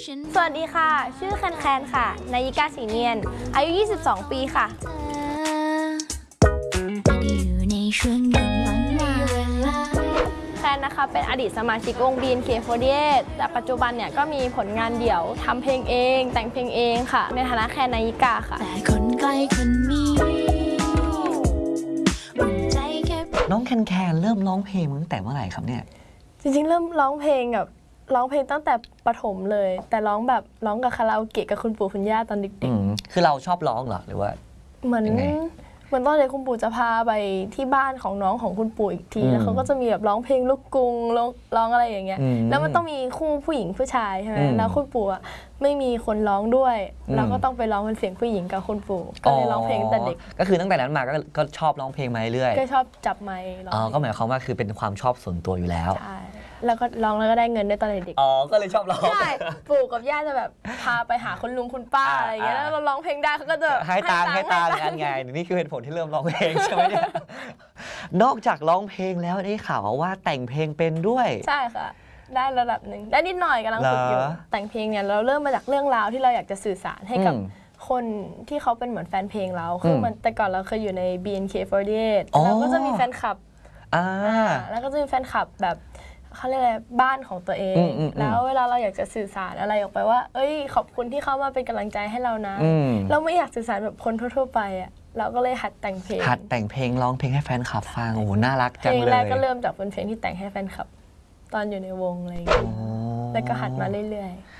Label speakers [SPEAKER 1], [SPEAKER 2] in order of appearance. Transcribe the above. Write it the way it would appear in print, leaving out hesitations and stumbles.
[SPEAKER 1] สวัสดีค่ะชื่อแคนแคนค่ะนายิกาสีเนียนอายุ22 ปีค่ะแคนนะคะเป็นอดีตสมาชิกวง BNK48 แต่ปัจจุบันเนี่ยก็มีผลงานเดี่ยวทำเพลงเองแต่งเพลงเองค่ะในฐานะแคนนายิกาค่ะ
[SPEAKER 2] น้องแคนแคนเริ่มร้องเพลงตั้งแต่เมื่อไหร่ครับเนี่ย
[SPEAKER 1] จริงๆเริ่มร้องเพลงตั้งแต่ประถมเลยแต่ร้องกับคาราโอเกะกับคุณปู่คุณย่าตอนเด็ก
[SPEAKER 2] ๆคือเราชอบร้องเหรอหรือว่า
[SPEAKER 1] เหมือนตอนเด็กคุณปู่จะพาไปที่บ้านของน้องของคุณปู่อีกทีแล้วเขาก็จะมีแบบร้องเพลงลูกกรุงร้องอะไรอย่างเงี้ยแล้วมันต้องมีคู่ผู้หญิงผู้ชายใช่ไหมแล้วคุณปู่ไม่มีคนร้องด้วยเราก็ต้องไปร้องเป็นเสียงผู้หญิงกับคุณปู่ก็เลยร้องเพลงแต่เด็ก
[SPEAKER 2] ก็คือตั้งแต่นั้นมาก็ชอบร้องเพลงมาเรื่อย
[SPEAKER 1] ก็ชอบจับไมค์ร้อง
[SPEAKER 2] ก็หมายความว่าคือเป็นความชอบส่วนตัวอยู่แล้ว
[SPEAKER 1] ใช่แล้วก็ร้องแล้วก็ได้เงินด้วยตอนเด็ก
[SPEAKER 2] ก็เลยชอบร้อง
[SPEAKER 1] ใช่ปู่กับย่าจะแบบพาไปหาคุณลุงคุณป้าอะไรอย่างเงี้ยแล้วเราร้องเพลงได้เขาก็จะ
[SPEAKER 2] ให้ตังค์ไงนี่คือเหตุผลที่เริ่มร้องเพลงใช่ไหมเนี่ยนอกจากร้องเพลงแล้วได้ข่าวว่าแต่งเพลงเป็นด้วย
[SPEAKER 1] ใช่ค่ะได้ระดับหนึ่งได้นิดหน่อยกำลังฝึกอยู่แต่งเพลงเนี่ยเราเริ่มมาจากเรื่องราวที่เราอยากจะสื่อสารให้กับคนที่เขาเป็นเหมือนแฟนเพลงเราคือมันแต่ก่อนเราเคยอยู่ใน BNK48 เราก็จะมีแฟนคลับแล้วก็จะมีแฟนคลับแบบเขาเรียกอะไรบ้านของตัวเองแล้วเวลาเราอยากจะสื่อสารอะไรออกไปว่าเอ้ยขอบคุณที่เข้ามาเป็นกำลังใจให้เรานะเราไม่อยากสื่อสารแบบคนทั่วๆไปอ่ะเราก็เลยหัดแต่งเพลง
[SPEAKER 2] ร้องเพลงให้แฟนคลับฟังโอ้โหน่ารักจังเลย
[SPEAKER 1] เพลงแรกก็เริ่มจากเป็นเพลงที่แต่งให้แฟนคลับตอนอยู่ในวงอะไรอย่างเงี้ยแล้วก็หัดมาเรื่อยๆ